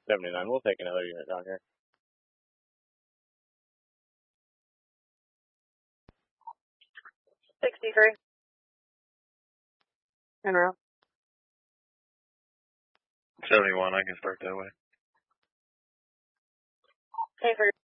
79. We'll take another unit down here. $63. En route. 71, I can start that way. Pay for